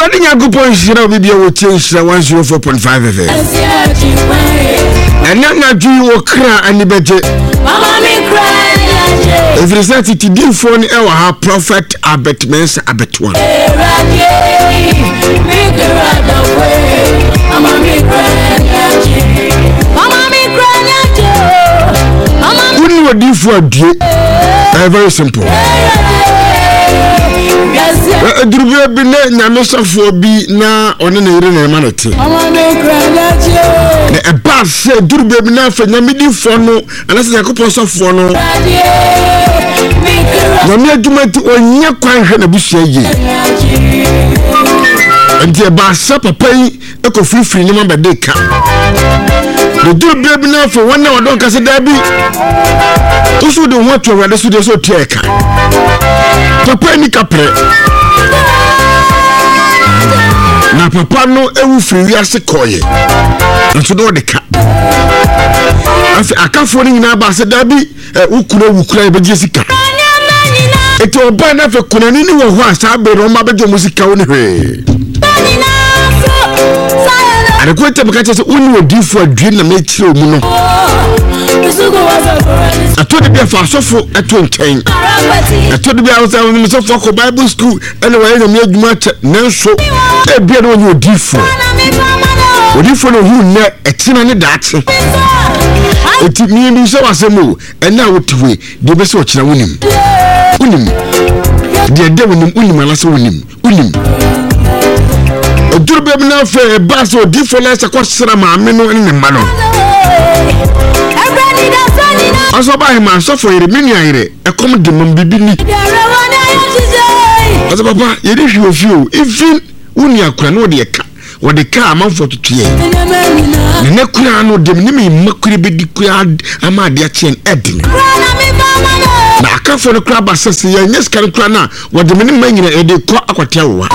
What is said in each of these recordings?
Awurade Nyankopɔn hyira obi wo hyira 104.5 FM. Ɛna na dwi wo kra ani beje. Mama me cry. Every Saturday di phone e wa ha Prophet Albert Mensah Abetwan. Mama me cry. Uni wo di for adue. Very simple. Durube bi ne nyamesafo bi na one na yire na manete. Ne eba se durube bi na fa nyamedifo no anase yakopon sofo no. Nyame adwumati onye kwan hwe na busia ye. Enti eba se papa yi ekofrifri nyama bede ka. Ne durube bi na fa wona wadon kase da bi. Usu de ho to wade su de so tieka. Papa ni kapre. Na papa no ewu firi wiase koye. Nso do de ka. Afi akafo ni nyina ba se da bi wukura e beje sika. Eti oba na fe kunani ni wo ho asa be ro ma beje musika woni hwe. Are ko te baka chese uni odifo adue na me kire omu no. Atodi bi afa sofo eto nchen. Atodi bi awsa mi sofo ko Bible school anyway na me adwuma che nanso e bia no onye odifo. Odifo no hu na etina ne daate. Eti mi bi so wasemu ena wotiwe de be so kira wonim. Unim. De wonim unim ala so wonim. Unim. Odurbe bi na fe bas odifo la se ko sira maame no ne ma no. Aso ba hima so for yire mini ayire ekom de mum bibini. Aso papa yiri hwe ofio even uni akura no de ka wo de ka amanfo tutuye. Ne kura no de ni me makure be di kura ama de achen edin. Na akafo no kura basase ya nyeska no kura na wo de me manyina e de ko akwate awa.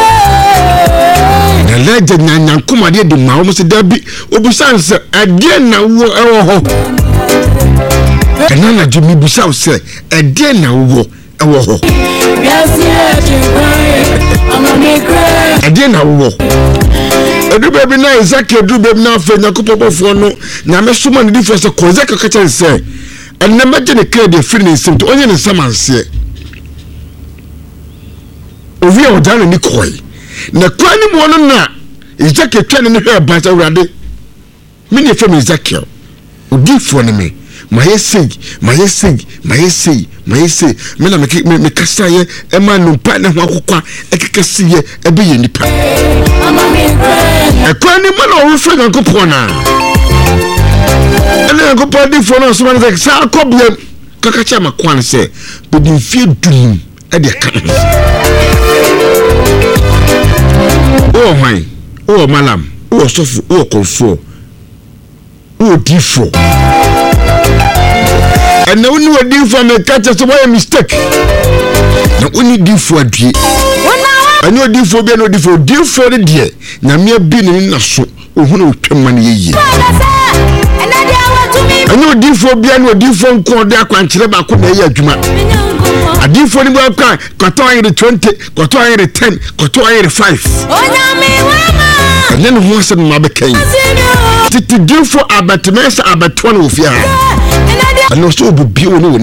Na leje nyankuma de de ma wo se dabi obusanse ade na wo ewo ho. Enana jimi busa ose ede na wo ewo ho. Ede na wo. Edu baby na Isaac edu baby na fe nyakopopofo no na me soma ne difo se ko Isaac ka chen se enna maje ne credit free ne sim to onye ne samanse. Ovi o jana ni koi. Na kwani mo no na Isaac etwane ne hwe ba Awurade. Me ne fe me Isaac odifo ne me. Mayese me na me kasa ye e ma no pa na ho akokwa ekekese ye e be ye nipa e kwani ma na wo fre Nyankopon na ele Nyankopon di fo no so man say sa akobiem kaka cha makwan se be di fie dum e de ka o hwan o malam o sofu o konfo o difo. And now you are doing for me catch us a mistake. Now only do for a day. I know do for be no do for the day. Now me been in a so who money ye. I know do for be no do for call that quantity back on the juma. I do for the work got on the 20, got on the 10, got on the 5. And then who said my became to do for Albert Mensah Abetwan of ya. And also be no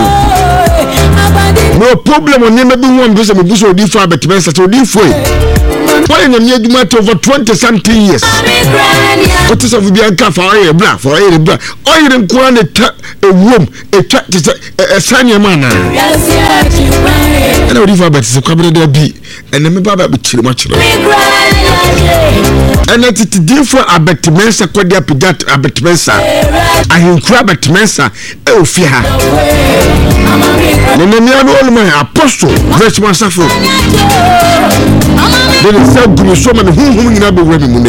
problem on never be one person who so different but Mensah so different. Why in a mere matter over 20 something years? What is of Bianca for a black for a black? Or you didn't go on a room, a senior man. And I would if I bet it's a cabinet there be and then Baba be too much. And it's different Albert Mensah, Kodia Pidat Albert Mensah. I include Albert Mensah, oh, fear. No, my apostle, verse one suffer. Then it's so good, so many who never women.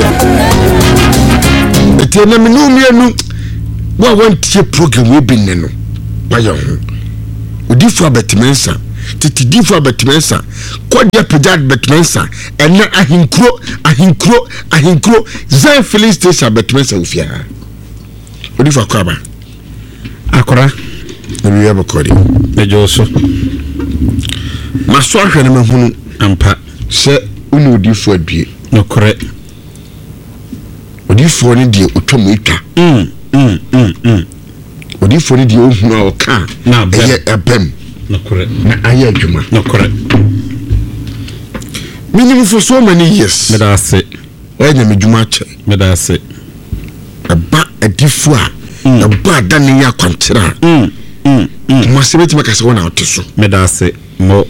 It's a no, what one program we've been in. By your own. Different Albert Mensah. Titi different Albert Mensah. Kodia Pidat Albert Mensah. And now I include Zion filling station Albert Mensah with ya. What if I come? Akora. We have a cody. Ejoso. Maswa hwene mahunu ampa se no odifo adue no correct odifo ni die otwam etwa odifo ni die ohunu a oka na ebem no correct na aye adwuma no correct minimum for so many years me da say anya me dwuma che me da say aba adifo a aba dane ya kwantira mo sebeti makase wona oteso me da say mo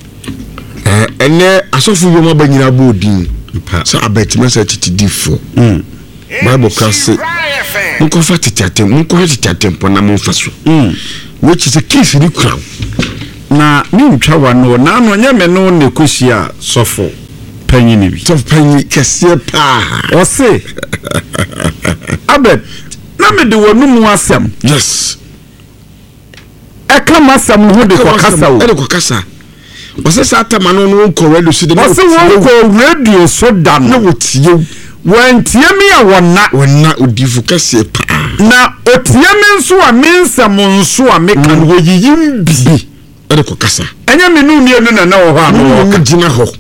ene asofu yo ma banyina bodin so abetima sa titidifo Bible class nko fa titiatem po na mo faso which is a kiss ni crown na mi ntwa wa no na no nya me no ne kosia sofo panyini bi sof panyi kese pa o se abet na me de wonu mu asem yes e kama asem ho de kokasa o e de kokasa o se sa ta mano no ko radio si de o se wo ko radio so da na wotie wantie mi a wonna odifu kese pa na otie mi nso a mensam nso a meka no yiyim bi e de kokasa enya me no mienu na wo ho ano wo gina ho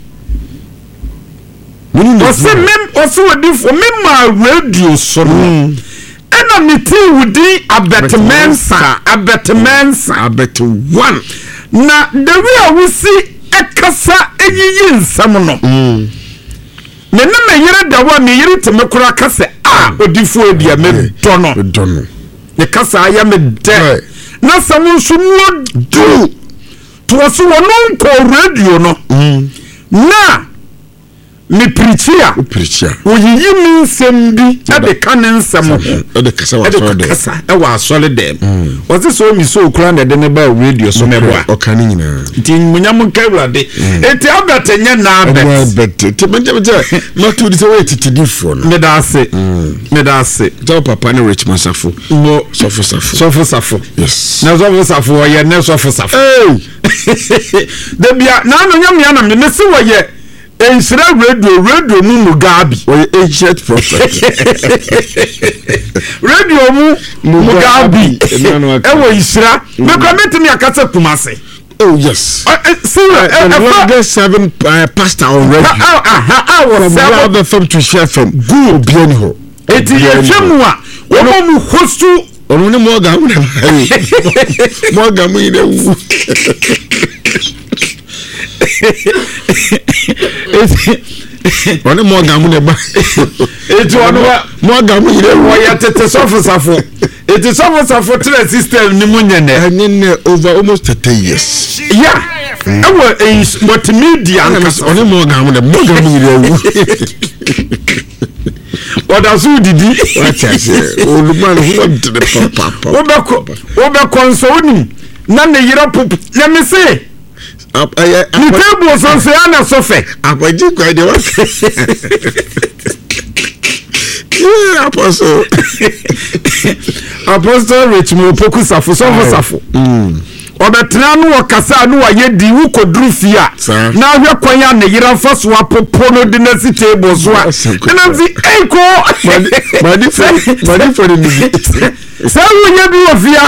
o se mem o se odifu mem radio so no ena meti wudi abetmensa abet one na the way we see ekasa eyiyi nsam no me na me yere da wa me yere teme kura kase odifu edia me dono ne kasa aya me de na samu nso no do to so wono ko radio no na me preachia oyiyi mi nsem bi ade kanen nsem ho ade kasa wa sole dem wose so mi so kura na de ne ba radio so me boa o kan nyina ti munyam kawrade eti abetenya na abet ti menje ma tu di se we titidifo no me da se jo papa ne rich masafo mo sofo safo yes na sofo safo o ye ne sofo safo de bia na no nyam ya na me se wo ye ensira radio mu Gabi o ancient prophet radio mu Gabi ewo isira me comment me akasa kumase oh yes see the seven pastor already from the from to share from go bien ho eti yefemu a wo mu hostu onu ne mo ga mu ine wu one more gamu ne ba eti ono more gamu ire wo ya tete sofo eti sofo tre system ni munyene ne over almost 30 years yeah ewo multimedia one more gamu ire wu oda so didi wacha se olumanu hu to the papa wo be konso oni na ne yira pop let me say ni table so se ana sofe apaji kwa de wa apostle rich mo poku safo safo obetra no wakasa no waye di wu kodru fia na ahwe kwanya ne yira faso apopo no de na si table so a na zi enko madi for ni sa wo ye bi ofia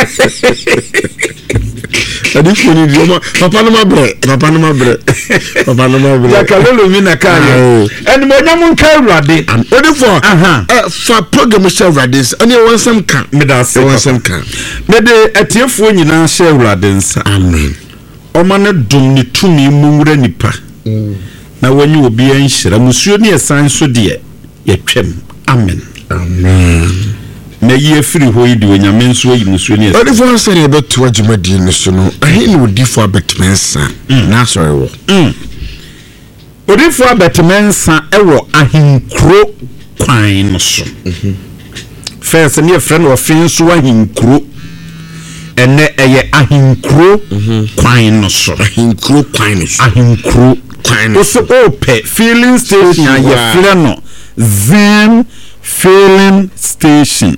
adi foni di papa no mabre ya kalolo mi na kaya en mo nyam nka urade odi for fa program share urade ani wonsam ka me da se wonsam ka me de atiefo nyina share urade nsa amen o ma ne dum ni tumi mu wura nipa na wanyi obi an hira musuo ne esan so de ye twem amen na ye free ho yi de onyame nso yi musuo ne odi for sare beto adwumadi ne so no ahe ne odi for betmensa na sorry wo odi for betmensa ewo ahinkro kwan no so first ne friend of finso ahinkro ene eye ahinkro kwan no so ahinkro kwan no so ope filling station ye file no Zim filling station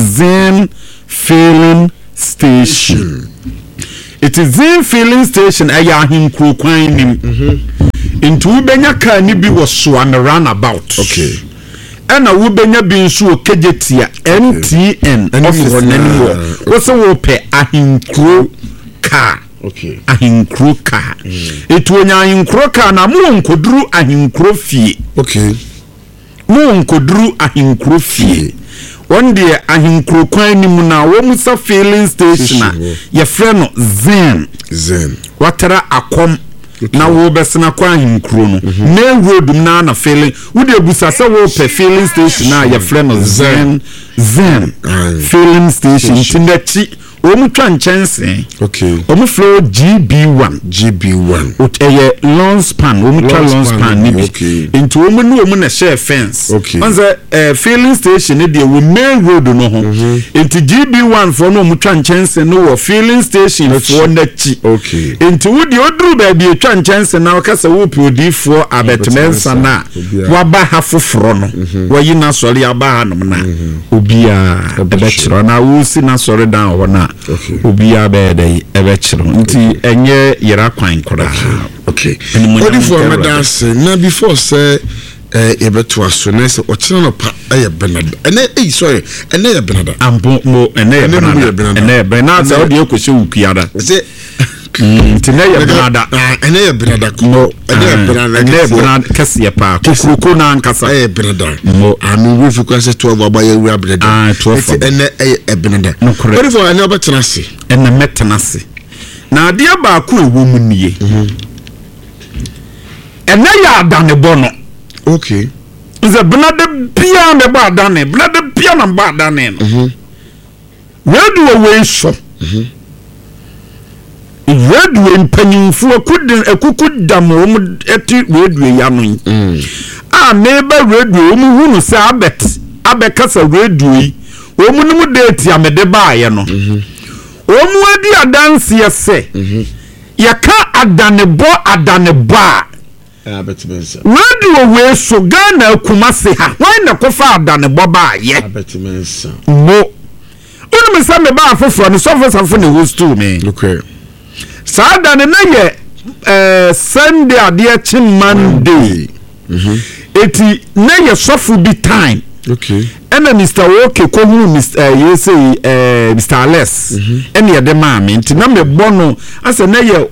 it is Zim filling station aya ahinkro kwan nim into ubenya ka ni bi wo so an roundabout okay ana wubenya bi nso okejetia MTN office nani wo so wo pe ahinkro ka okay ahinkro ka etu onya ahinkro ka na mo nkoduru ahinkro fie okay mo nkoduru ahinkro fie one day ahinkro kwan ni mu na wo musa filling station ye frɛ no zen watara akom na wo besena kwa ahinkro no na road na filling wo de busa se wo pe filling station na ye frɛ no zen filling station tindachi omu twa nchense okay omu flow GB1 oteye long span omu twa long span ni bi into omu no omu na share fence onze filling station ni de we main road no ho into GB1 for no omu twa nchense no wo filling station for na chi okay into wo de oduru ba bi twa nchense na okasa wo podi for abetmensa na wa ba ha foforo no wo yi na sori aba ha no na obia ebe chiro na wo si na sori dan ho na obia be dey ebe chiro nti enye yera kwan kora okay only for madas na before say ebeto aso na say o chiro no pa benada ene sorry ene benada ambo mo ene benada say o de ekosi wukiada say tina ya benada ene benada ko ene benada kase pa kukuruko na nkasa benada mo ami wifi kwase to baba ya wi benada ene benada only for ene obetena se ene metena se na ade ba ko ewo mu nie ene ya adane bono okay nze benada bia me ba adane benada bia na ba adane no wedu we so radio mpanyinfu akukudam wo eti radio ya no a neba radio wo mu hunu se abekasa radio yi wo mu no date amede ba ye no wo mu adi adanse ye se ya ka adane ba abetimensa radio we so Ghana akumase ha wan na kofa adane ba ye abetimensa mo unu me sa me ba afoforo ne sofo ne host to me okay Sada na ye Sunday ade chi Monday eti na ye sofu bi time okay ena Mr. Woke ko hu Mr. Alex ena ye de maami nti na me bono ase na ye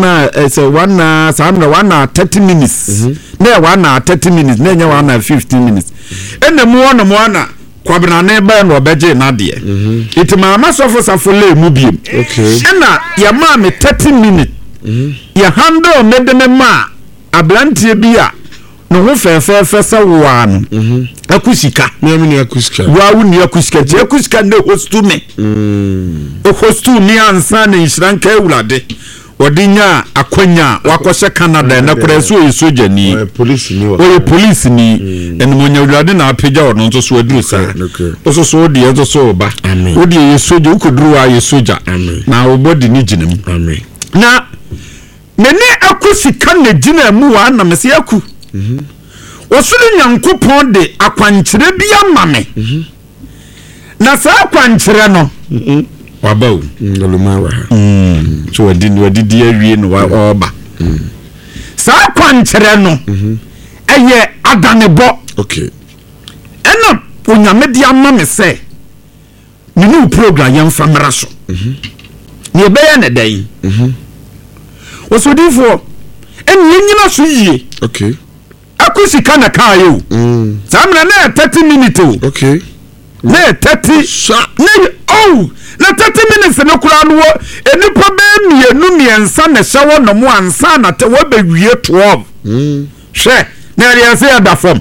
1 30 minutes na ye 1 30 minutes na ye 1 15 minutes ena mu ona kwabena na ebe no obeje na de iti mama sofo safole mu biem ena ya ma me 30 minutes ya handle medeme ma ablantie bia no ho fefe sa wa no akusika me ni akusika wa wu ni akusika je akusika ne hostu me hostu ni ansa na inshranka ewurade odinya akonya wakose Canada na kuraso yesoja ni police ni wa police ni enmonya ewurade na apegya ono nso so aduru sa oso so odi enso so ba odi yesoja ukoduru wa yesoja na obodi ni ginam na mene akusika na gina mu wa na mese aku osuru nyankopon de akwankyere bia mame na sa akwankyere no wabaw ngolumawa so wadidi awie no wa oba sa akwankyere no eye adanebo okay ena onyame dia mame se minu program yam famra so ne beya ne dan osodifo en yenyina so yie okay akusika na ka yo samra na 30 minutes okay na 30 na 30 minutes na kura no enipa be miensa na hyewo no mo ansa na te wa be wie 12 hwe na ria se ada fam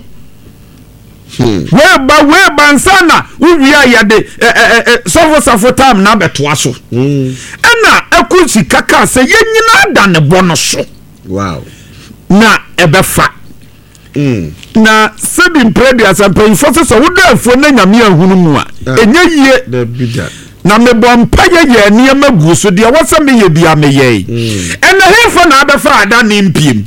we ba ansa na wi ayade sofo tam na betoa so ena akusika ka se yenyina da ne bono so wow na ebefa na sebin predia sampai fosse wodafo na nyame ahunu mu a enye yie na mebo mpaye ye niam agu so de wasa me ye bia me ye ena hefa na abefa ada ne mpiem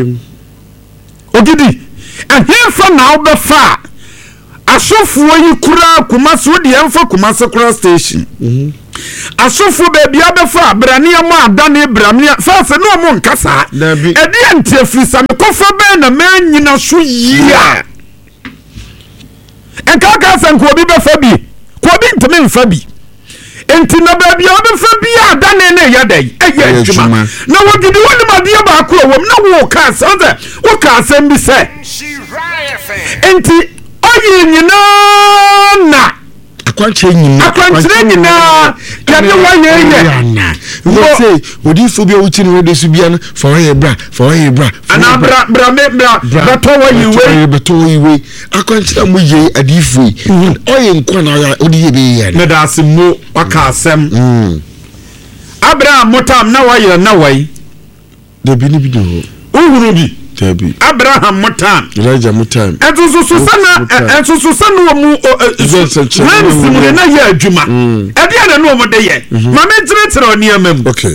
ogidi hefa na abefa asofuo yi kura kumaso de emfa kumaso kura station asofo baby abefa brania ma adane bramnia fa se no mo nkasa edi antiafrisa me kofa be na manyina so yia enka ka san ko bi befa bi ko bi nteme mfa bi enti na ba bia obefa bia dane na ya dai eye adwuma na wodidi woni madia ba ko wom na wo ka se wo ka se mbi se enti oyi nyina na akwanche nyina ya de wa ye wo say odi fo bia wuti no de su bia no fa wa bra ana bra to wa yiwe akwanche mo ye adifo oye nkwa na odi ye be ya me da asimo waka asem Abraham motam na wa ye na wai de bi ni bi do uhuru bi tabi Abraham motam Elijah motam ensusu sana mu ransimu na ye adwuma e dia na no mo de ye ma me tiretire oni amam okay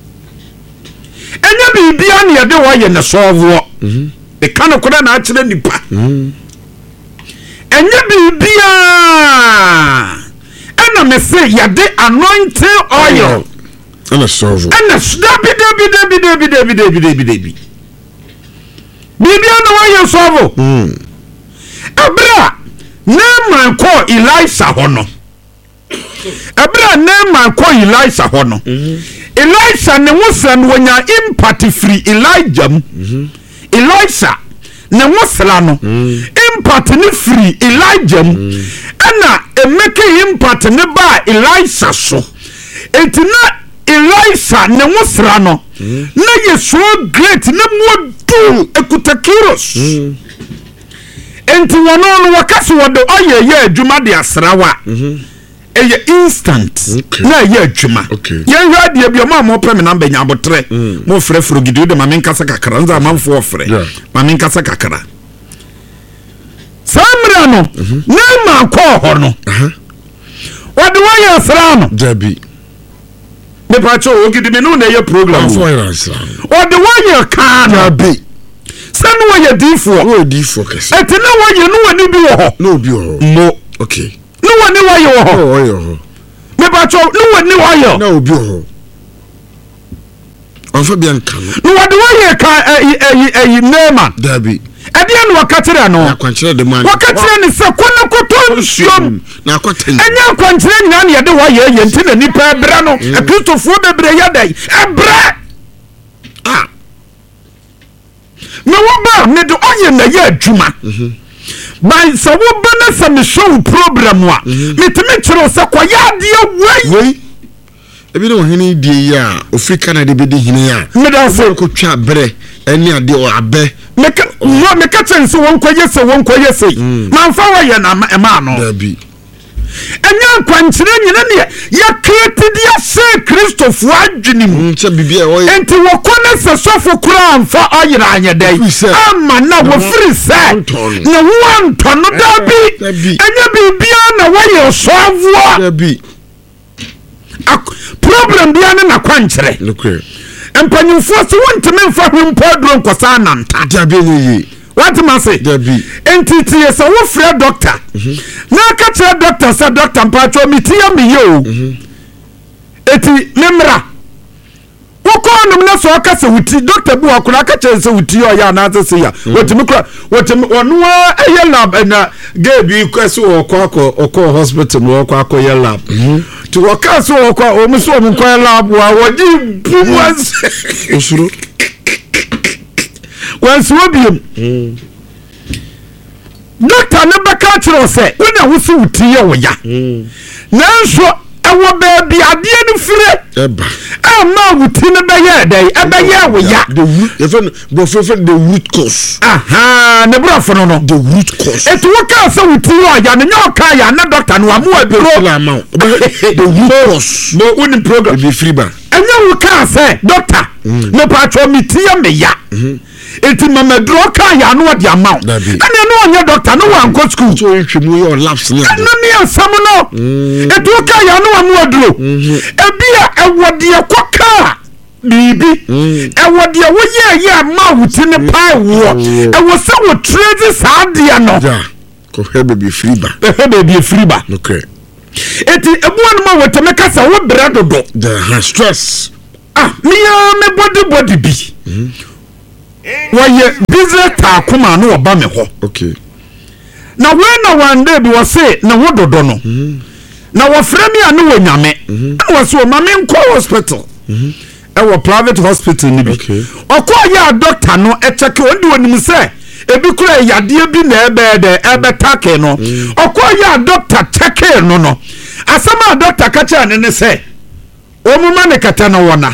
enya bibia na ye de wo ye na sowo e kan ko na akire nipa enya bibia ena me say ye de anointing oil ana sowo ena dabi bibia na wa ye sowo abra Naaman ko Elisha hono abra Naaman ko Elisha hono Elisha ne wosra no nya impact free Elijah Elisha ne wosra no impact ne free Elijah ana emeke impact ne ba Elisha so etina Elisha ne wosra no na ye so great ne modu ekutakiros enti wono no wakaso wodo oye adwuma de asrawa eye instant na ye adwuma ye hwa de bi o ma pem na mbanya abotre mo frefro gidi de ma menkasa kakra nza manfo ofre ma menkasa kakra samra no na ma ko ho no wodo woye asra no dabi me pacho ogidi me no na ye program wodo woye ka no dabi sanu wa ye difo kese etina wa ye no wani bi wo ho no bi ho mo okay no wani wa ye wo ho yo me ba cho no wani wa ye no bi ho on fa bien kan no wadi wa ye ka Naaman dabi ade no wakatira no akwankyere de man wakatira ni se kona koto nsuom na akwatan enya akwankyere nyina ne ye de wa ye ntina nipa ebra no akristofo bebre ya dai ebra me woba me de oye na ye adwuma by so woba na some show program wa metime kire se kwaya de wei ebi no hene die ya ofri Canada be de hene ya me da so ko twa bere eni ade o abe me ka chen so won koye se man fa wa ye na ma no dabi enya kwankyere nyina ne ya create dia se Christopher adwenim nche bibia o ye enti wokone se sofo kura amfa oyira anyedai ama na wo free se na wo antono dabi enya bibia na wo ye soavuo dabi problem bia na kwankyere okay empanyufo so wonteme mfa hwempo aduro nkosa nanta dabi ye what man say dabi entity yes wo free doctor na ka tell doctor say doctor mpacho mitia me yo eti memra wo ko num na so ka se wuti doctor bu akura ka tell se wuti o ya na se ya wotimi kura wotimi onu eye lab na gebi kwaso okọ hospital mo akọ ye lab ti wo ka so okọ o mu so mu kwa lab wa woji bu was osuro wansi obiem doctor ne baka kire se wona wusu wuti ye wo ya nanso ewo ba bi ade no fire eba ama wuti ne ba ye dai eba ye wo ya the root cause ne brofo no the root cause etu wo ka se wuti wo ya ne nyoka ya na doctor no amu abiro the root cause mo woni program be free ba enya wo ka se doctor ne pa cho mitia me ya eti mama dro ka ya no de amount ene no onye doctor no wan go school so ntwemu your labs ne no me asam no etu ka ya no amu adro ebia ewode ekoka bibi ewode wo ye ma wuti ne pa wo ewo se wo trade sadia no ja ko hebe be free ba okay eti ebuan ma woteme kasa wo bredo do the stress me body bi waye business ta kuma no oba me ho okay na when na one day bi wo say na wo dodo no na wɔfrɛ me anu wɔ nyame na wɔso ma me nkɔ hospital ɛwɔ private hospital ni bi ɔkɔ yɛ doctor no ɛkyɛke wɔn de wɔnim sɛ ebi kura yadeɛ bi na ɛbɛtake no ɔkɔ yɛ doctor check no asɛm a doctor ka kyerɛ ne sɛ ɔmoma ne kata no wɔna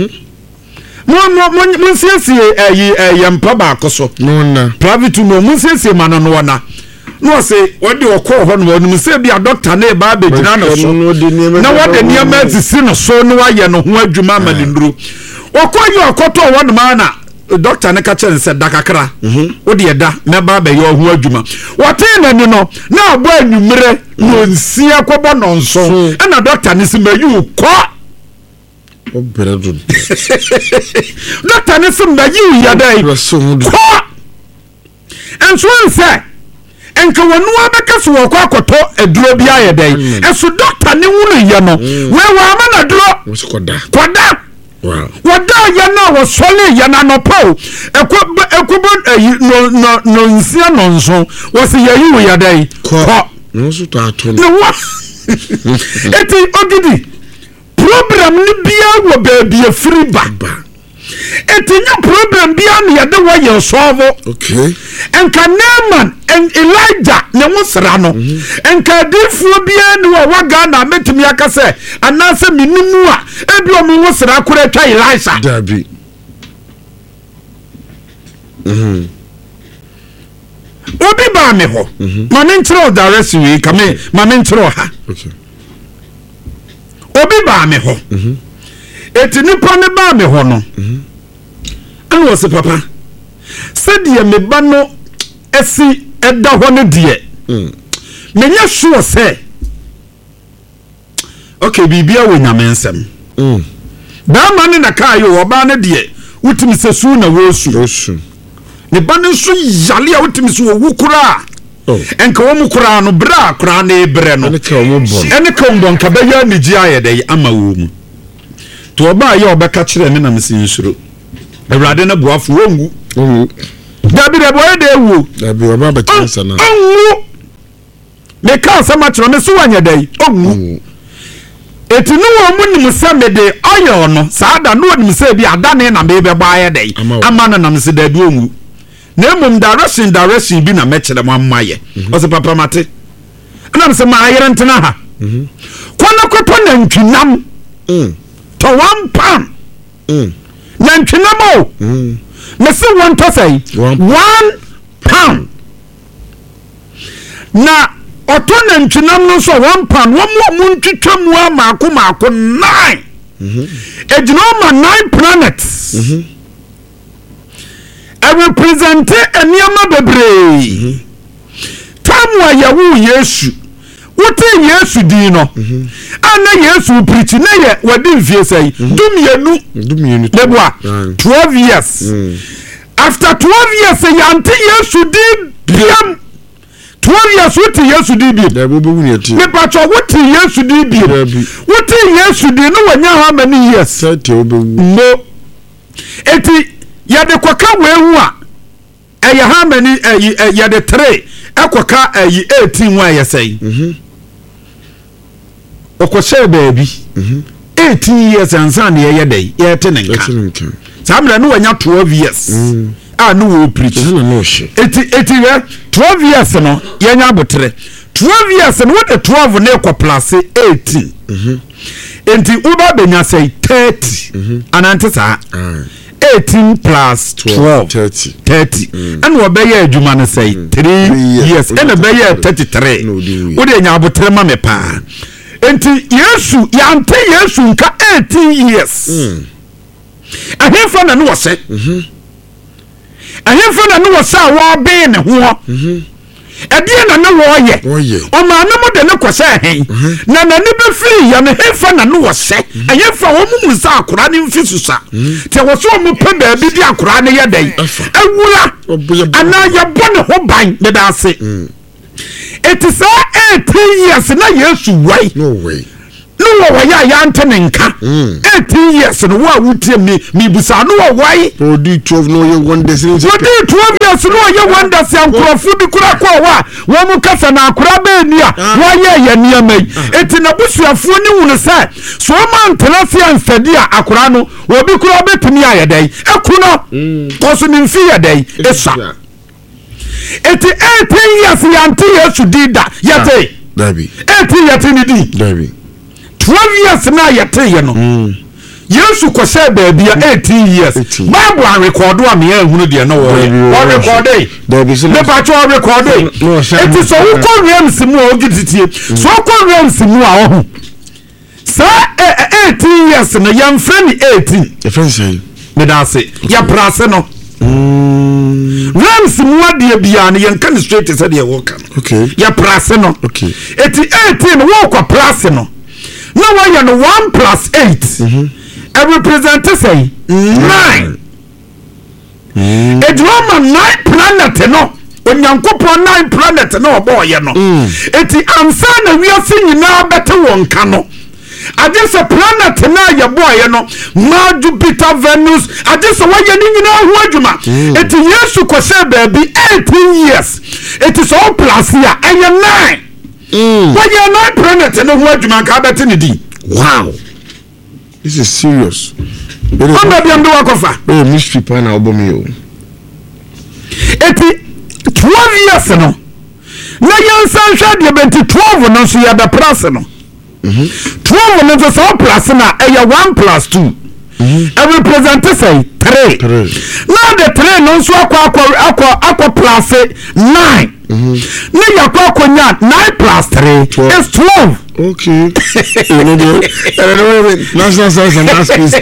mo siesie yɛmpa baako so private no mo siesie ma no wɔna no se wɔde ɔkɔ hɔ no wɔnim sɛ bi a doctor na ba bɛgyina no so na wɔde nneɛma asisi no so no wayɛ no ho adwuma ma ne nduro ɔkɔ yɛ ɔkɔtɔ hɔ no ma na doctor ne ka kyerɛ sɛ da kakra wode ɛda mɛba bɛyɛ ɔho adwuma wɔtee n'ani no na abɔ anwummerɛ no nsia kɔbɔ no nso ɛna doctor ne sɛ mayi kɔ doctor ne sɛ mayi yɛdɛ kɔ ɛnso nsɛ enka wonua beka so wɔ akɔtɔ aduro bi ayɛ dɛn ɛso doctor ne wunu yɛ no we wa ama na duro koda wada yɛ na wɔ sɔle yɛ na no pau ekobo no nsia no nso wɔ se yɛ yi wo yɛ dɛn kɔ no so to ato no wa eti ogidi problem ni bia wɔ baabi afiri ba eti nya problem bia na yɛ de wɔ yɛ solve okay enka Naaman en Elijah ne wosra no enka difuo bia ne wa waga na metumi aka se anase minimu a ebi o mu wosra kora twa Elisha dabi obi ba me ho ma me nkyerɛ direct wi ka me ma me nkyerɛ ha okay obi ba me ho eti nipa ne ba me ho no anu wose papa sɛdeɛ me ba no esi ɛda hɔ no deɛ menya sure sɛ okay bibia wɔ nyame nsɛm dama ne na kaa yɛ ɔba no deɛ wotimi sɛ su na wosu ne ba no nso yale a wotimi sɛ wɔwu koraa enka wɔ mu koraa no bra koraa na ebrɛ no ɛne ka mbɔ nka bɛyɛ anigye ayɛ dɛ ama wɔ mu to ɔba yɛ ɔbɛka kyerɛ me na mesi nsuro awurade na boafo wongu dabi de boye de wu dabi wa ba kansa na onwu me kansa ma kyerɛ me so wanya dai onwu eti no wo mu nim sɛ me de oyo no saada no nim sɛ bi adane na me be ba ayɛ dai ama na nam se dabi onwu na emum direction bi na me kyerɛ mo amaye o se papa mate na me se ma ayere ntena ha kwana koto na ntwinam to 1 pound na ntwinam o me say one to say 1 pound na oto na ntwinam no so 1 pound wo mu ntwitwa mu amaako 9 ejino ma 9 planets I represent eniama bebre tamwa yawu Yesu wote Yesu di no ana Yesu preach na ye wadi mfie sai dumienu debwa 12 years after 12 years yante Yesu di biam 12 years wote Yesu di biam me pacho wote Yesu di biam wote Yesu di no wanya how many years no eti yade kwaka wewu a how many yade 3 akwaka 18 wa yesai okoshe baby 18 years ansa na ye dey ye tenenka samra no wanya 12 years no wo preach eti 12 years no yenya abotre 12 years no what the 12 na ekoplas 18 enti uba benya say 30 anante sa 18 plus 12 30 and we be adwuma no say 3 years and be 33 wo de nya abotre ma me pa enti Yesu yante Yesu nka 18 years ahemfa na no wose ahemfa na no wose a wo be ne ho edie na no wo ye o ma na mo de ne kwose ahen na na ne be free ya ne hemfa na no wose ahemfa wo mu sa akora ne mfisusa te wo so mo pe ba bi di akora ne ye dai awura ana ya bone ho ban de da se it is 18 years na Yesu wai no way no wa ya antenenka 18 years no wa wutie me busa no wa wai odi 12 no ye wonders odi 12 years no ye wonders ankrofo bi kura kwa wa wo mu kasa na akura be ni a wa ye niamai eti na busuafo ni wunu se so ma ntenase ansadi a akura no obi kura betumi ayedai ekuno koso ni mfi yedai esa eti 18 years yanti yesu dida yete Dabi 18 yete ni di Dabi 12 years na yete ye no yesu ko say baby 18 years bible an record am here hunu de no wo record Dabi so le ba cho record eti so wo ko reams mu o gititie so ko reams mu a ho sa 18 years na yam friend 18 the friend say me da say ya prase no Rams mwadi bia ne yanka ni straight say de wo kan okay ya prase no okay eti 18 wo kwa prase no na wa ya no 1 plus 8 I represent say 9 edroma 9 planet no onyankopon 9 planet no obo ye no eti ansa na wiase nyina bete won ka no adese planet na ya boy no ma Jupiter Venus adese wa ye ni nyina ho adwuma eti yesu ko se baby 18 years eti so plus ya eye 9 wa ye 9 planet no ho adwuma ka bete ni di wow this is serious Amba bi amdo wakofa mystery pa na obomi o eti 12 years no na yansan hwa de benti 12 no so ya da plus no 12 no so plus na e 1 plus 2 I represent say 3 now the 3 no so akwa plus 9 na yakwa nya 9 plus 3 is 12 okay national science and math quiz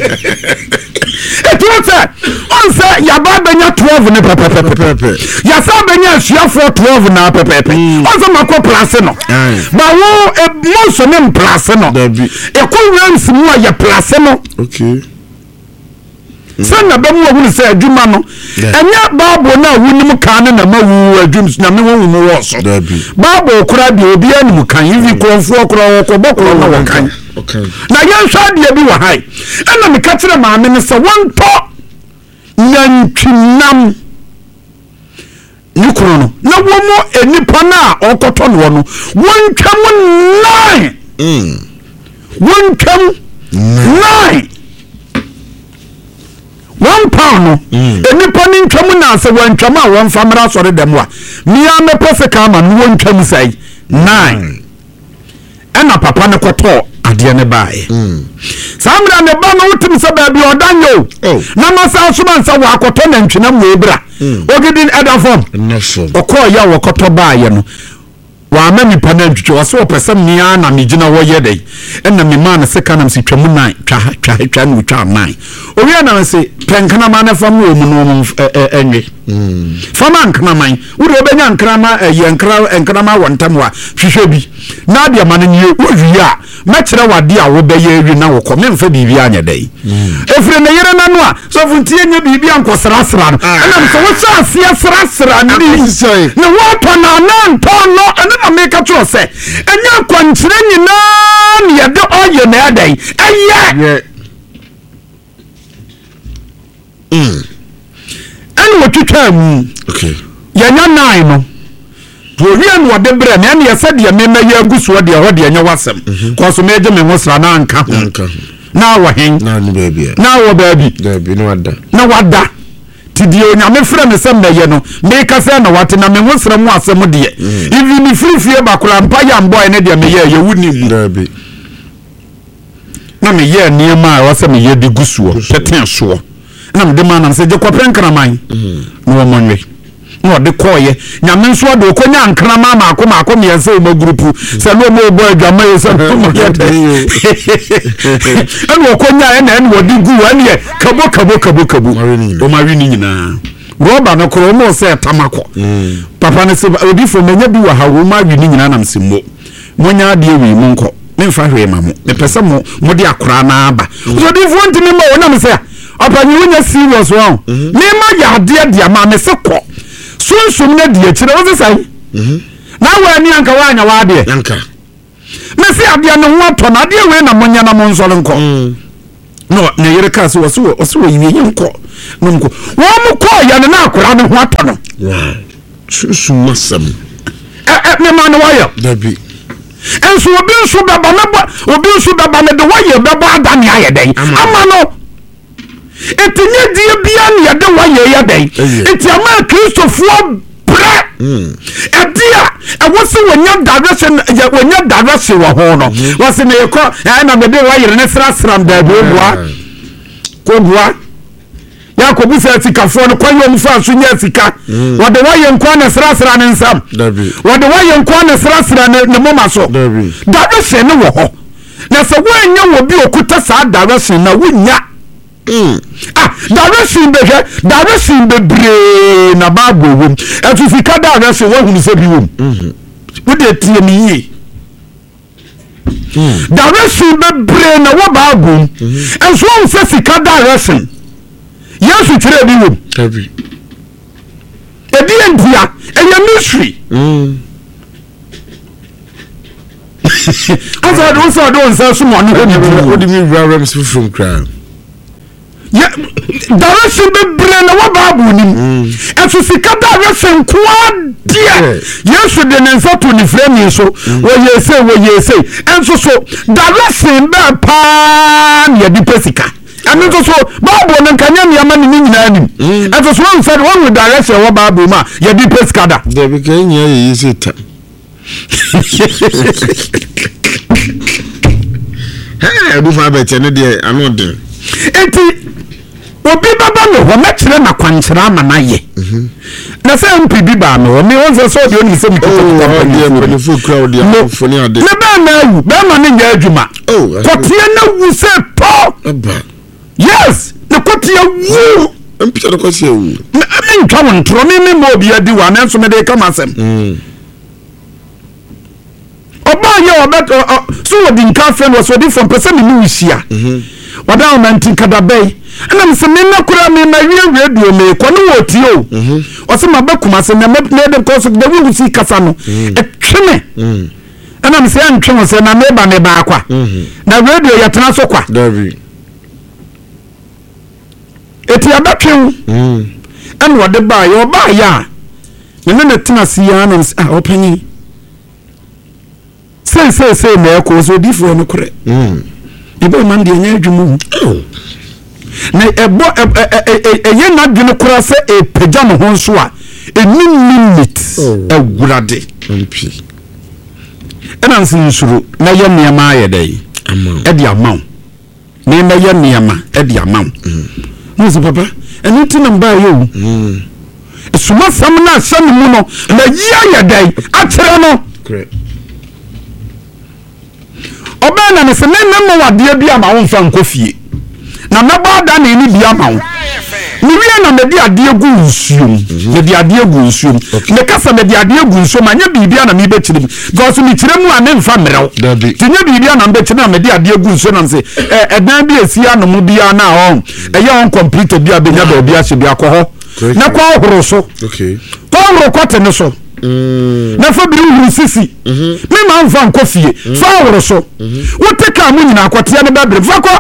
etwete onse yaba benya 12 ne pepepepe yasa benya suafo 12 na pepepe onse makọ plus no ba wo monso ne plus no ekwuwens mu ya plus no okay sanna ba mu hu se adwuma no enya babo na wunim kan na mawu adwums na me won mu wo so babo kura bi obi anim kan yivi konfo kura ko bokoro na wo kan na yanhwa de bi wa hai ena me ka kire maame ne se wonto nantwinam nikuro no na wo mo enipa na okoto no no wontwam 9 wontwam 9 1 pound enipa ni ntwam na se wantwam a won famra sore dem wa mia me pofika ma no wontwam sai 9 ena papa ne koto ade ne bae samra ne ba no utim se ba bi odanyo na masa suma nsa wa akoto na ntwinam we bra ogidin edafom okọ ya wokoto bae no wa amani pana ntwitwe wase opesam nia na migina wo yedai enna me man se kanam se twam 9 twa no twa 9 owi na se penkana ma na fam wo mu no enwe fama nkana man wo de obenya nkana ma enkana ma wontam wa hwehwe bi na de ma ne wo wi a ma kire wade a wo be ye wi na wo ko me mfa bibi anya dai efre ne yere na no a so funtie nya bibi ankosrasra no enam so wo sa asia srasra ni ne wo to na na nto no na make sure say enya kwankyere nyina ne yede oye na adai eye enu otwitwa mu okay yanya 9 no to wi anu ode bre na ne yesa de me mayi aguso de ho de nya wasem ko so meje me hosra na anka na wo hen na ni baby na wo baby na wada tidi onyame frɛ me sɛ mɛyɛ no meka sɛ na wate na me hosra mu asɛm de even ni frifie bakura mpa ya mboy ne de meyɛ ye wuni mu baby na meyɛ niema a wasɛ meyɛ de gusuo peten so na me de ma na sɛ je kɔpɛ nkraman na wo monwe no de koye nyame nso de okonya nkrama maako me yɛsɛ o grupu sɛ no mo boy adwama yɛ sɛ mo yɛ de ɛno okonya ɛna wodi gu ane kabo o ma wi ni nyina roba no kro mo sɛ tamako papa ne sɛ obi fo menya bi wa ha wo ma wi ni nyina nam simmo monya de wi mo nko me mfa hwe ma mo me pese mo de akora na aba so di fo ntimi ma wo nam sɛ opanyi wonya serious wo me ma ya de ma me se kɔ sunsum na die kire wo sai na wa ni anka wa anya wa de anka me se ade ne ho to na ade we na monya na mo nsole nko no na yere ka se wo se wo yiye nko no nko wo mo ko ya ne na akora ne ho ato no susu masam me ma no wayo dabi enso obi nso baba me de wayo baba ada ne ayeden ama no etinye die bia ne yede wayo yeden eti ama Kristofo bra edia wose wonya direction wo ho no wose ne yeko na me de wayo ne sra da ko bua Yakobu se sikafo no kwayo mfa so nya sika wode waye nkwa na sra ne nsam wode waye nkwa na sra ne moma so direction ne wo ho na se wanya wo bi okuta sa direction na wonya direction bebre na babo wom etu sika direction wo hunu se bi wom wode tie mi yi direction bebre na wo babo enso wo se sika direction Yesu tire bi wom tabi edi endia enya mystery asa do nsa so mo ne what do you mean rams from crown ya direction be bre na wa babu nim enso sika direction kwa dia Yesu de ne nsa to ni frame so wo yese enso so direction be pa ya di pesika and so Bible no kanya me ama ni nyina anim and so one said one with direction wa Bible ma ya di pescada there be kanya ye sita hey do fa bete ne de anodin enti obi baba no ho mekire na kwankyira ama na ye na se mpi bi ba no me won so de oni se mpi ko fu crowd ya foni ade ne ba na wu ba ma ne nya adwuma kotie na wu se to yes the kotia wu mpia the kotia wu me ntwa won tro me mo bia di wa na so me de kama sem oba ye obeto so wodi nka friend was wodi from person me wusia wada man tin kada bay ana me se me na kura me na wie radio me ko no woti o o se mabakuma se na me de ko so de wu si kasa no etweme ana me se antwe se na me ba me ba akwa na radio ya tena so kwa davi eti abatwen en wode ba yo ba ya me na tena sia na opanyi say na ko so difo no kure ibo man de nya adwumu na ebo ye na dwene kura se e pagya mo ho so a minute awurade mpi ena nsin suru na ye niam aye dai e di amaw na me ye niam e di amaw muzi papa eni ti namba yo suma sam na shan mu no na yi aye dai a kire no correct obana ne se nemme wade bia ma won fa nkofie na meba da na ni bia ma wo ni wie na medi ade gu nsuom medi ade gu nsuom me kasa medi ade gu nsuom anya bibia na me be kire because mi kire mu ane mfa mrew tinya bibia na mbe kire na medi ade gu nsuom na se edan bi esia no mu bia na ho eye on complete bia benya ba bia hye bia kɔ hɔ na kwa horo so okay kwa horo kwate ne so na fa bi ru sisi me ma mfa nkofie fa horo so wo teka mu nyina akwate ne ba bre fa kɔ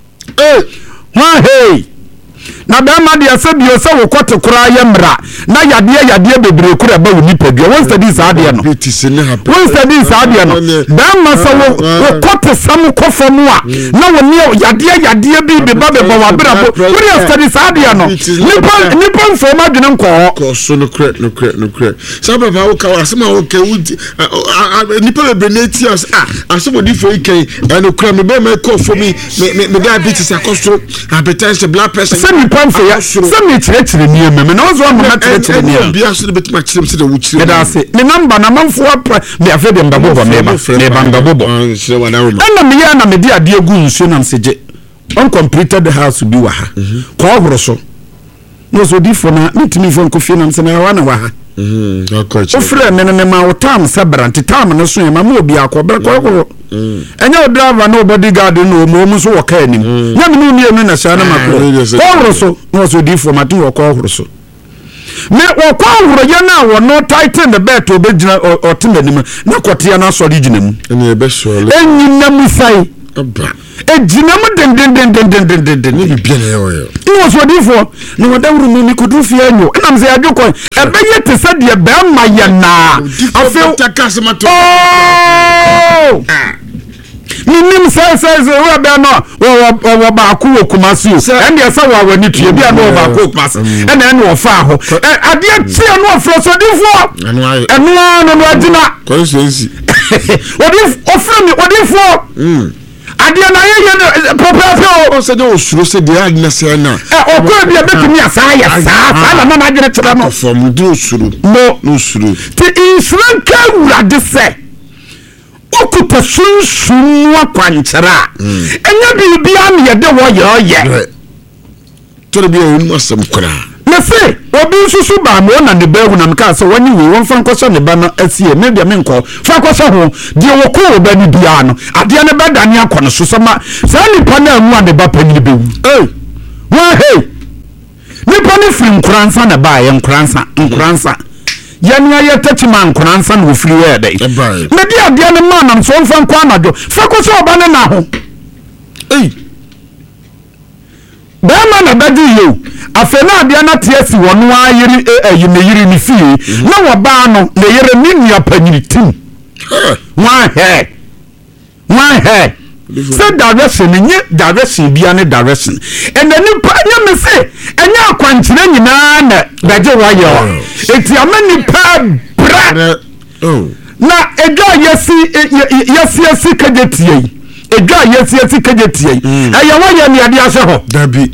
hey na ba ma dia se bio se wo kote kura ye mra na yade bebre kura ba wo nipadua won study saade no won study saade no ba ma se wo kote sam kofamu a na wo ne yade bi be ba be ba wa bra bo wo study saade no nipa fo ma dwene nko so no kre so baba wo ka asema wo ka wudi nipa be na ti as asebo di fo ikai no kra me be ma ko fo me diabetes akoso hypertension blood pressure for ya some chire ni ememe na ozo amama chire ni ya bia so de betima chire se de wo chire da se ni number na manfo apa me afede mbabobo me bangabobo ana me ya na me di ade egu nsuo na mseje uncompleted house bi wa ha ko horo so no so di for na mitimi fo nkofie na mse na wa na wa ha ofre me ma wo tam sabrant tam no so ma mo obi akobere ko enya driver no bodyguard no mo so wo ka anim nya me no enu na sha na makro ko horo so no so di for mati wo ko horo so me wokwa woro ye na wo no tighten the belt obegina otenanim na kote na so de ginam ene be so le enyinam sai aba ejinam den ni bibia na yo he was ready for no wadawru mi kudu fi anyo na mze adwoko ebeye te se de be ma ye na afel takasemato minim say we be no wo ba ku okumasi o ende esa wa wani tue bia no ba ku okumasi ene ene wo fa ho ade tie no ofrosodifo eno no agina consistency odifo ade na ye proper o se de osuro se de agna se na okwa bia betumi asa ya sa na na agina tira no from do osuro no osuro ti insuran ka wura de se okuta sunsun akwankyera enya bibia me yede wo ye to be on asem kra me se obi susu ba mo na ne ba hu na me ka se wani wi won fan koso ne ba no asie me bia me nko fa koso ho de wo ko oba ni bia no ade ne ba dane akono so sama sa ni pa na amu ade ba panyi be wu wa ni pa ni firi nkransa na ba ye nkransa yania ye tachima nkransa no firi we dey me dia ade ne ma nam so mfa nkwa anajo fa koso oba ne na ho bema na badi yo afena ade na tiasi wono ayiri ayimeyiri ni fie na woba no le yere ni nua panyiri tim wa he say direction nye direction bia ne direction and then nya me say enya akwankyere nyina na beje wa yo eti amani pa bra na edwa yesi kajetie edwa yesi kajetie eya wa ye ne ade ahye ho dabi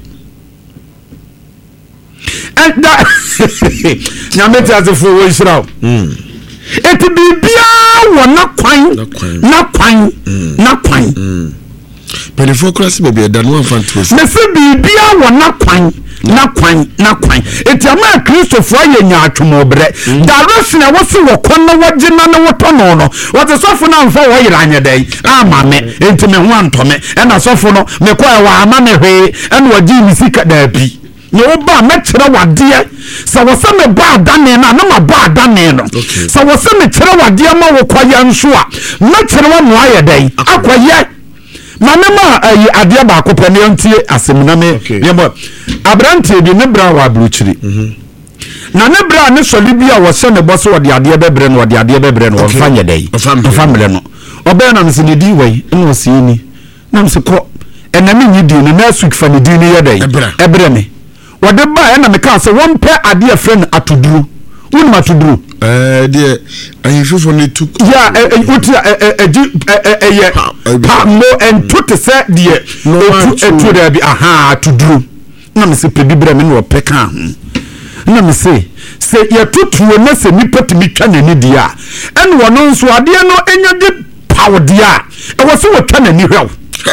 and that nyameti azefo wo israel eti bibia wo na kwan Penifo class baby da no fantos me se bibia wo na kwan eti ama Christopher ye nya atwomobre direction a wo se wo kon no wogina na woto no wo te sofo na mfa wo yira anya dai ama me enti me ho antome e na sofo no me kwa wa ama me hwe e na wagi mi sika da bi ne oba metire wade sa wo se me ba adane na ma ba adane no sa wo se me kire wade ma wo kwaya nso a metire wo no aye dai akwaye manema ayi ade ba akopane ntie asemina me yebo abrante bi ne bra wa bruchiri na ne bra ne soli bia wo se ne boso wo de ade bebre no wo de ade bebre no wo fanye dai family no obe na mse ne di wei no sieni na mse ko enami nyi di no na swik fa ne di ne yedai ebre me wode ba na me ka se won pe ade friend atuduru won matuduru de ayifo ne tu ya uti ye pa mo ento te se de etu da bi aha tuduru na me se pe bibre me no peka na me se ye tutuo na se nipa timi twa nani dia en wono nso ade no enya de pawdia e wo se wo twa nani hwew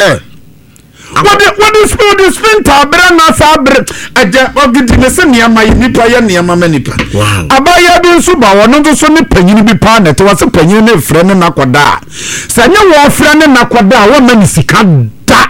what is spent abra na sabre aja ogidi ne se niama nipa ya niama manipa abaya bi nso ba wono nso so ne panyini bi pa na te wo se panyini ne frɛ ne nakoda se nya wo frɛ ne nakoda wo mani sika da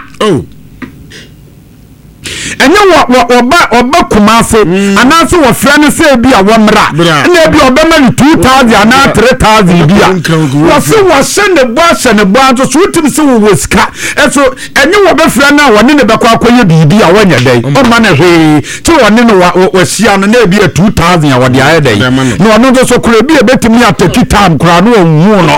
enye oba kumase anase wo frɛ ne se bi a wo mra na bi oba ma 2000 na 3000 bi a wo se wo hye ne bo anto so utim se wo sika eso enye wo be frɛ na woni ne bekɔ akoye bibi a wanya dai o ma na hwe ti woni no wo hia no na bi a 2000 a wo de aye dai no no so kura bi e betimi ataki time kura no onwu no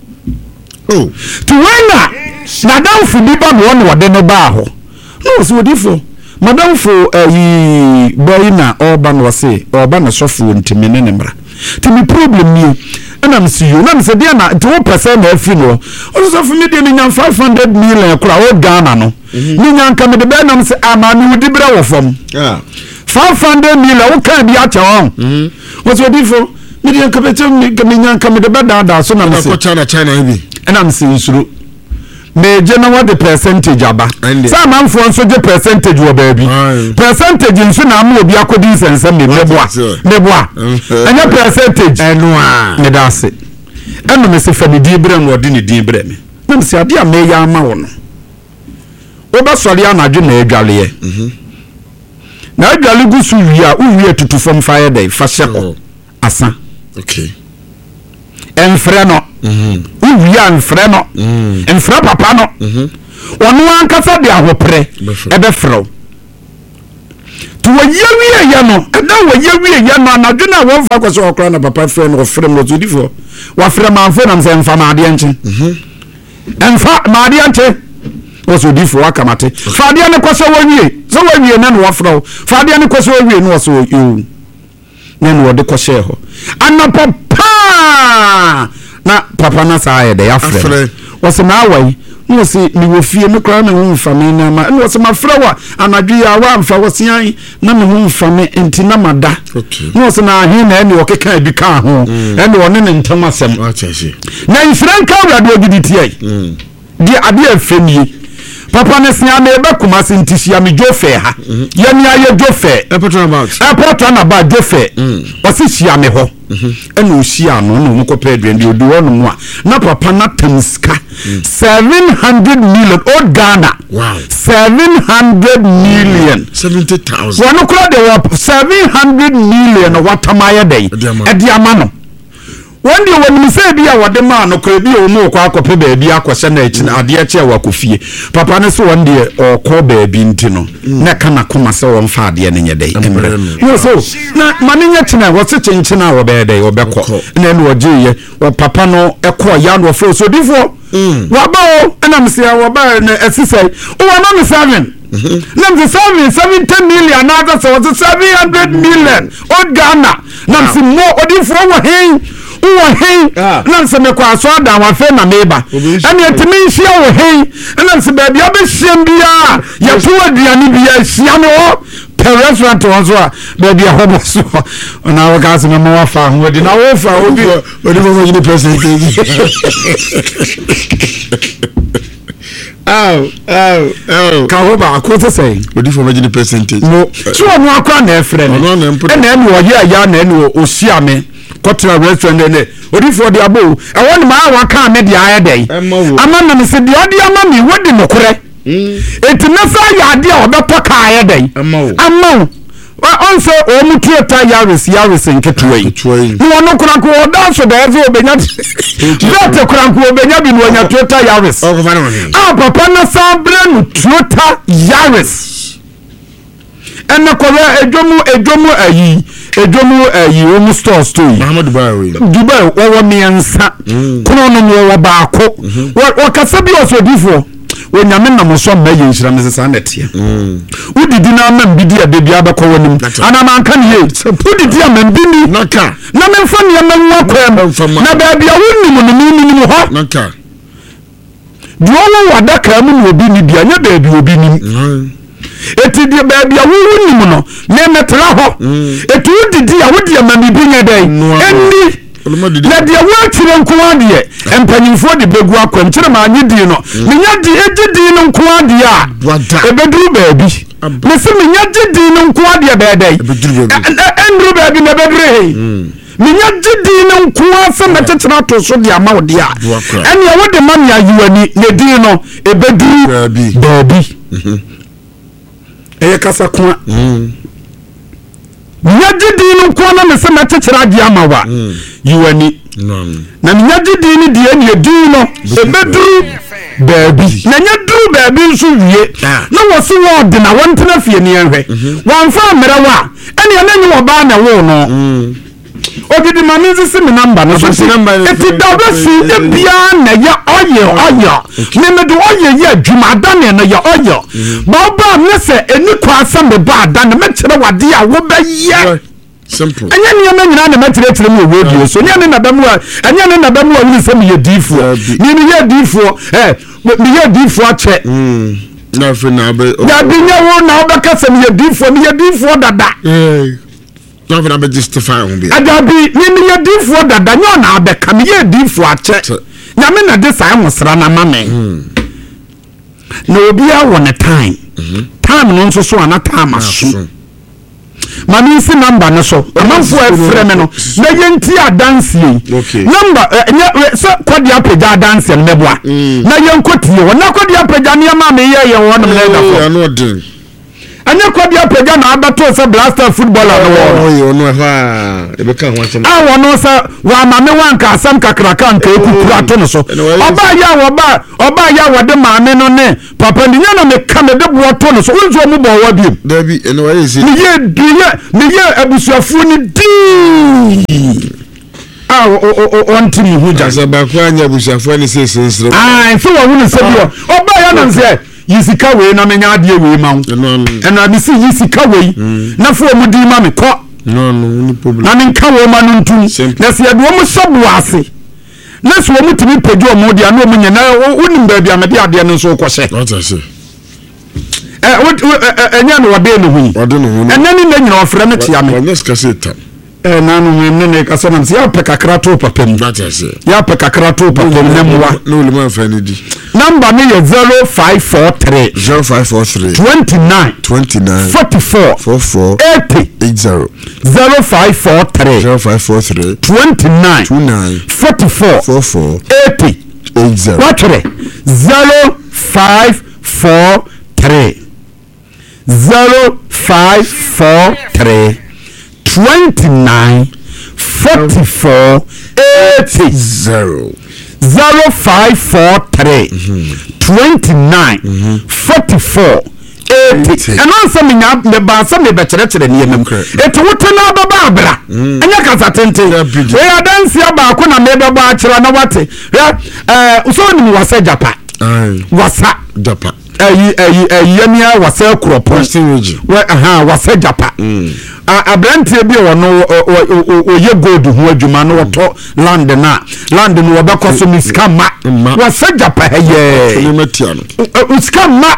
to wena na dan fu bi ba no wo de no ba ho no so difo madam fo yi boy na oba no se oba na sofo ntimi ne mra timi problem ni na msi you na mse dia na 2% na afi no o so me dia nya 500 million kura o Ghana no ni nya nka me de be na mse ama mi wudi bra wo fam 500 million o kan bi a cha won o so difo me dia nka be nya nka me de be da so na mse ko China bi na mse nsuru me je na what the percentage aba some man for so je percentage wo ba bi percentage nso na am obi akodi nsensem me meboa anya percentage eno a me da se eno me se fa me di bre no odi ne di bre me na me se ade a me ya ama wo no wo ba sori anadwo na adwale ye na adwale gu so wia uwie tutu fam fire day fa hye asa okay enfre no uwie enfre no enfre papa no onu ankasa de ahopre ebe fro to wayewie ya no ada wayewie ya no anadwena wo fa kwaso okra na papa fre no ofre mo zudifo wa fre manfo na mse mfa maade enche emfa maade enche woso difo akamate faade ne kwaso wawie so wawie na no wafro faade ne kwaso wawie no woso yo na no de kwose ho ana papa na papa na saye de afre woso na awai no se ni wo fie me kra na wo mfame na ma no se mafra anadwe ya wa mfa wo sian na me wo mfame enti na mada no se na ahe na ene wo keka bi ka ho ene wo ne ntam asem na infranka wrade ogidi tie di ade afeni papa ne sia me be kuma se ntisia me jofe ha ye ni aye jofe airport na ba jofe o se sia me ho ene o sia no no mo ko pedwe ndi odi wo no mo na papa na tamska 700 million old Ghana. Wow. 700 million. 70,000. Wano kura de 700 million watamaya day. Ediamano. One day when we say be our demand no kura bi o mo kwa akope baabi akwose na echi na ade echi wakofie. Papa ne so one day o ko baabi ntino. Na kana koma se wo mfa ade ne nyedai. No so na manenya china wo se chenchina wo be day obekọ. Na no ogiye wo papa no ekọ ya no fo so difo wabo ana msia waba na esisai o wana me 7 na me 70 million na that so 700 million o Ghana na msi mo odifo wo hen na mse me kwa so da wa fe na meba ani etimi hia wo hen na mse ba bia be hiem bia ya to aduane bia hia no per restaurant onzo a ba bia hobo so na wa gas na mo wa fa ho di na wo fa obi odifo mo ni percentage ka hoba akote say odifo mo ni percentage no so no akwa na efre ne na emi wo ye ya na eni o sia me kotra restaurant ne odifo de abo e woni ma wa ka me de aye dey ama na me se de ade ama mi wodi nokore eti na sa ya ade a obeto ka aye dey ama onse o mutu eta yaris nketwei no no kranko o da so da ezo obenya zete kranko obenya bi no anya tota yaris papa na sa bre no tota yaris ena kore ejomu ayi o mu store Muhammad Dubai wo miensa kono no wo baako wo kasa bi osodifo wonyame na mo so ma ye nhira ne sesa na tie udidi na ma mbidi ade bia be ko wonim ana man kan ye udidi a man bini naka na me mfa ne ma nwa kwam na ba bia wonim no ho naka duwo wadaka mu no obi ni bia nya ba bi obi ni eti di ba bia wonim no me metra ho eti udidi a wodi ma mi binya dai eni na dia wa kire nko ade empanyimfo de begu akwam kire ma anyi di no menya di ejidi no nko ade a ebeduru baabi me se menya jidi no nko ade beedai enduru baabi na bedure menya jidi no nko asa metechira to so de ama wode a ene ya wode ma me ayiwani ne di no ebeduru baabi eye kasa ko nyajidi no ko na me se metechira ade ama wa yiwani na nyajidi ni die ne di no ebeduru baabi na nyaduru baabi nso wie na woso wo de na wontena fie ne enhwe wonfa merawa ene ya nanyi wo ba na wo no ogidi mami nsi me number no so eti dabasi e bia na ya oye me me do oye ya adwuma adane na ya oye ba me se eni kwa asa me ba adane me kire wade a wo ba ye simple anya ni ama nyina na metere mu radio so nya ne na damu a wuli se me ye difo ni ye difo me ye difo ache na fe na be ya binya wo na obaka se me ye difo dada na fe na be justify on be adabi ni ye difo dada nya na abeka me ye difo ache nya me na de sai musra na mame na obi a won time no nso so ana time aso mami si number no so amanfo efre me no na yenti adanse number so kwadi apega adanse no meboa na yenkotie wona kwadi apega ne ma me ye won no na da fo anya kwadi apega na abato se blaster footballer no oh no ha e be kan ho asem wono sa wa mame wanka asam kakraka nka ekukura to no so oba ya wode mame no ne papa ndinya na me ka me de bo to no so wonzo mu bo wa biem dabi ene wa yesi me ye abusuafu ni di onti mi hu ja ba kwa anya abusuafu ni sese so so wa hu se bio oba ya na se yisika we na menya ade we ma wo ena bi si yisika we na fo mu di ma me ko no ni problem na nka wo ma no ntum na se ade wo mu sobo ase na so wo mu timi pejo mo dia na wo nya na wonim ba bia me de ade no so ko se what I say enya no wade no hu enya ni na nyina ofre me tia me let's cassette na no me ne ka so na se ya peka krato papem what I say ya peka krato papem na muwa no le man fa ni di number me is 0543 29 44 80 0543 29 44 80 watch it 0543 29 44 80 0543 29 44 80 and also me nya me ba sa me be kire ne yemem eto wotena baba abra anya kasa tente we adansi aba ko na me be ba kire na wate so ni wasa japa wasa japa yemia wasa kropo we wasa japa abrantie bi wono oye gold hu adwuma no woto land no wobekọ so miska ma wasa japa ye miska ma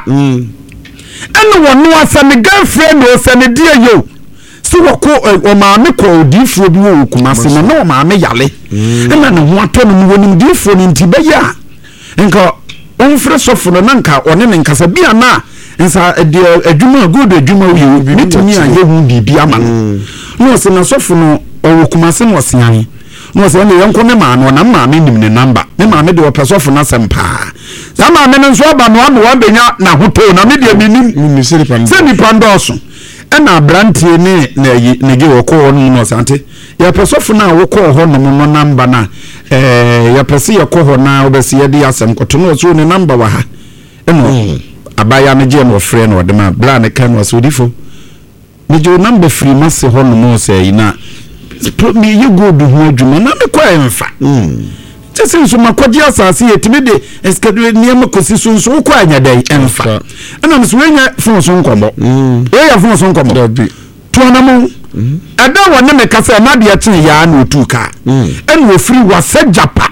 eno wono asa me girlfriend o se ne die yo so woko o maame ko odifo bi wo kumase no maame yale ena ne ho ato no wonim difo ni ntibe ya nka onfre sofo no nanka one ne nkasa bia na nsa adwuma good adwuma wo bitumi a yehu bibia ma no se na sofo no o kumase no sian no se ne yanko ne ma no na maame nim ne number ne maame de opesofo na sempa za maame no so aba no amo wabenya na hoto na me de minim se ni pandoso ena brantie ne ge wo ko no sante ya pesofo na wo ko ho no number na ya pesi ya ko ho na obesi ya di asem ko to no so ne number wa ha eno abaya me je mo friend wo de ma bla ne kan was odifo me je number free mase ho no mo se ina me ye go do ho adwuma na me kwa emfa tese so makoji asase yetime de eskadwe niam kosi so kwa anya dai emfa ana me so wenya fon so nkomo ya fon so nkomo to na mo ada wona me kasa na de achi ya na otuka en wo free wasa japa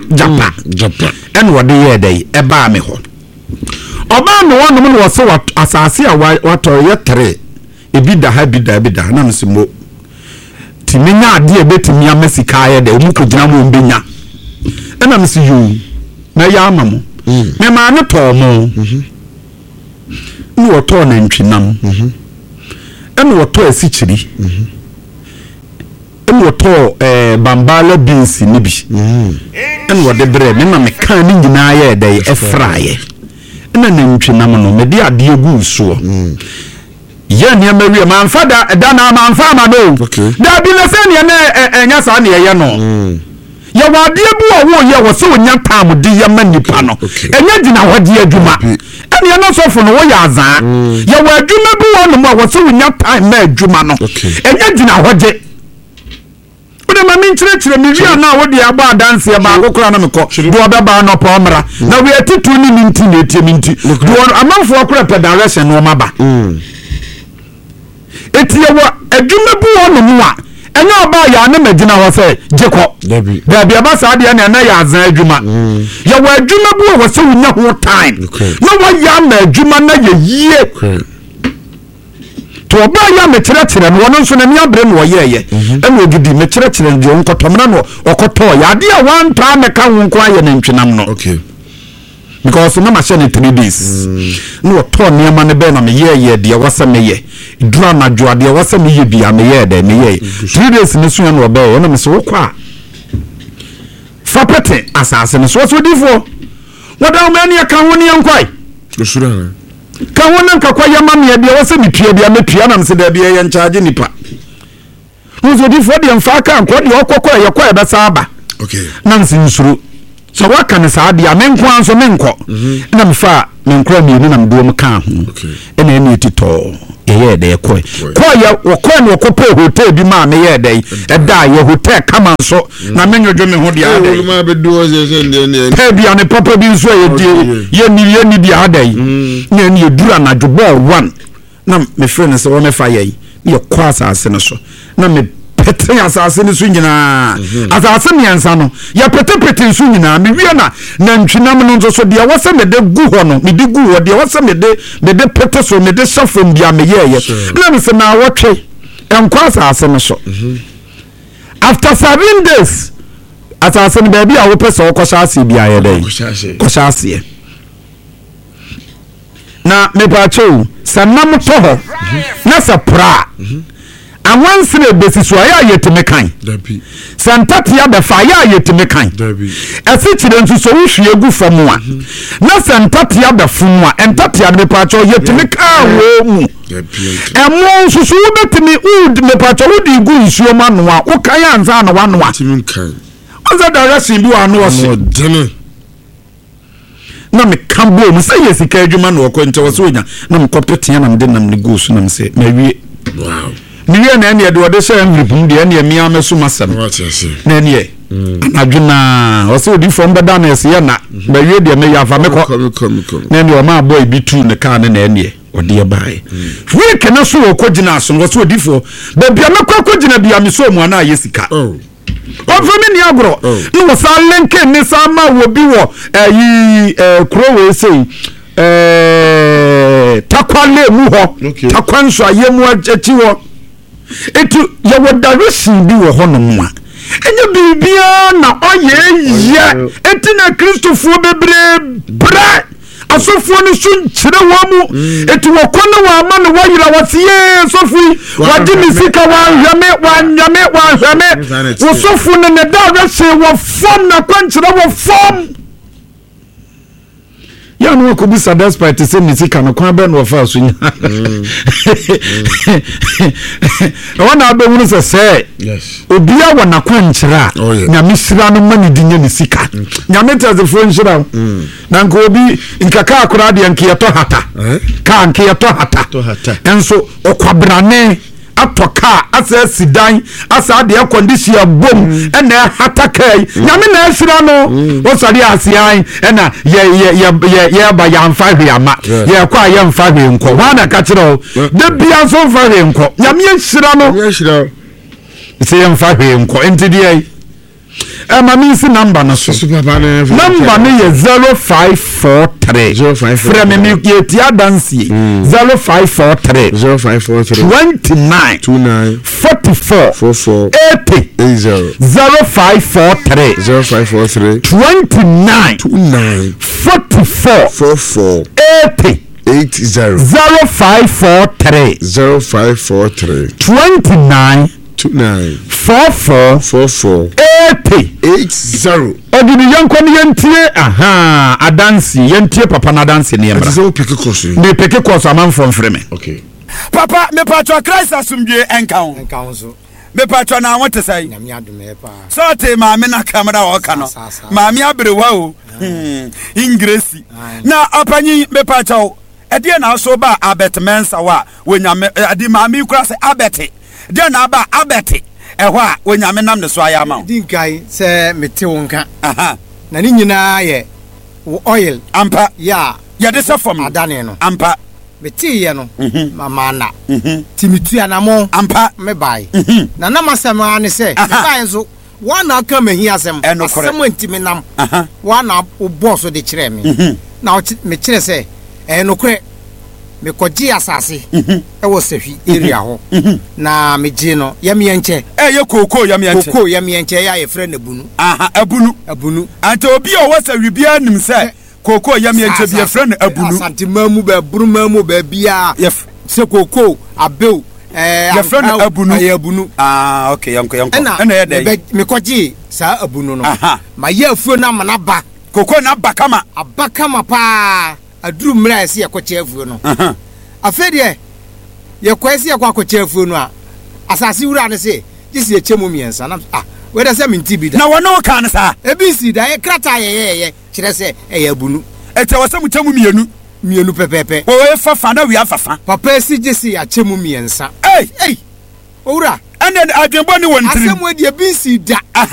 en wo de ye dai e ba me ho oba me wono mo wo se asase a wato ye tere ebi da ha bi da na me simo timenya ade e betimi amasika ye da mu ko gina mo mbenya ena me se yo na ya amamo me ma ne to mo ni wo to na ntwinam ena wo to asichiri ena wo to bambala beans ni bi ena wo de bre me ma me kan ni nyina ye da e fraye ena na ntwinam no me de ade egu so ye ne mawie manfa da na manfa ma no da bi na se ne enya sa ne ye no ya wade bu wo ye wo se wonya tam di ya manipa no enya gina hode adwuma ene no sofo no wo ya azaa ya wa adwuma bu wo no wo se wonya time na adwuma no enya gina hode ode ma min kire mi wi na wo de aba dance ya ba akokora na mekọ do obeba no pa omra na we atitu ni minti na etie minti do amanfo akora pe direction no maba etie wo adwuma bu wo no mu a enya oba ya na magina ho se jeko dabi aba sa de na ya azan adwuma ya wa adwuma bu wo se wonya ho time na wa ya na adwuma na ye yie to oba ya me kire no no so na mi abre no ye ena ogidi me kire de onkotomna no okoto ya de a one time me ka ho nko aye na ntwenam no because no ma share 3 days no to niam ne be na me ye de wasa me ye drama jo de wasa me ye bia me ye de me ye 3 days ne so na obe na me so kwa fapete asase ne so difo wada o mani aka ho ne nkwai ka wona ka kwa yama me bia wo se metua bia metua na mse da bia ye nchaage nipa unzo di for de mfa ka nko de okokọ ye kwa be saaba okay na mse nsuru so waka ne saa bia me nko anso me nko na mfa me nkra mi ni na mdo m ka ho okay ena eni tito ye de ko ya wokọ ne okopo hotel bi ma me ye de e da ye hotel kama nso na menyojo me ho de ade ma be do ze ne pe bia ne papa bi nso ye die ye ni bia ade ne ni edura na jobo 1 na me friend se wo me fa ye ye kwa asase ne so na me pete asase ne so nyina asase miansa no ya pete so nyina me wie na ntwinam no nso so de wose me de gu ho no me de gu ho de wose me de pete so me de shafom bia me ye na me se na wotwe enkwa asase ne so after 7 days asase ne baby a wo pese wo kwasha ase bia ye dey kwasha ase na me pa cho sanam to ho na sapra awansire besiso aya yetime kan dabi santatia be fa aya yetime kan dabi esichire nsuso wohwie gu famu a na santatia be fumu a entatia be pacho yetime kan wo mu dabi emo nsuso wo betimi ud me pacho wodi gu nsuo ma no a wo kan anza na wano a timin kan onza direction bi wa no o se na me kambo mu say yesika adwuma na okwonte wo se onya na me kopetia na me de nam ne gu so na me se na wie wow niye na ene de wode say enripum de ene mia meso masam na ene adwuna o se odi from beda na ese na ba wie de me yafa me ko na ene o ma boy bi tu ne ka na ene ode ye bai we kana so o kogina so o se odi fo ba bia me ko kogina bia me so mu ana yesika oh o fami ni agro ni wo sa lenke ni sa ma wo bi wo kro we say takwale mu ho takwanso ayemu achi wo etu ya wodarisi bi wo hono mu a enye bibia na oye etina kristofo bebre bra asofo ni sun chire wo mu etu wo kono wa ma no wayira wasiye sofi wadi misika wa nyame wo sofu ne da rese wo fom na kwanchire wo fom ya no ko bisa despite say misika no kwan be no fa so nya wana be wunu se yes obia wana kwanchira nya misira no mani dinya misika nya metaz fo nshira na nko obi nkaka akura de nkiya to hata ka nkiya to hata enso okwabrane atoka asa sidan asa de condition bom ena hata kai nyame na asira no wo sari asian ena ye ba ya mfa hwiama ye kwa ye mfa hwe nko wana ka kiro de bia so mfa hwe nko nyame asira no se ye mfa hwe nko entidie mami si number na so number ni ye 0543 from me yetia dance 0543 29 44 80 0543 29 44 80 0543 29 44 80 odini yanko ni yentie adansi yentie papa na dansi ne emra so peke koso me peke koso am from frame okay papa me patro Christ asumdwe enkan so me patro na won te sai nyame adome pa so te ma me na kamera wo ka no ma me abrewa o ingresi na apanyi me patro ede na so ba abet mensa wa wonyame ade ma me kura se abete de na ba abete ehwa wonyame nam ne so aya ma dinkai se mete wonka na ni nyina ye oil ampa ya de se fam adane no ampa mete ye no mama na timitu anamo ampa me bai na na masema ne se bai nso wana aka mahi asem asem ntimi nam wana boss de kire me na me kire se enokre me koji asase e wo sehwi area ho na me ji no ya me enche ye koko ya me enche ya ye friend abunu abunu ante obi o wo sehwi bia nim se koko ya me enche bia friend abunu asante mamu ba burumamu ba bia se koko abeu ya friend abunu okay yanko ena ye dey me koji sa abunu no ma ye afuo na manaba koko na bakama abakama pa aduru mra ese yakɔkye afuo no afede yakwasi yakɔkye afuo no a asase wura ne se gisi echemu miensa na weda se minti bi da na wono ka ne sa ebi si da ye krata ye kire se eyabunu ete wose mu chemu mienu pepepe wo we fafa na wi afafa papa si gisi achemu miensa ei owura ene adwenbo ni won tiri asemu edi ebi si da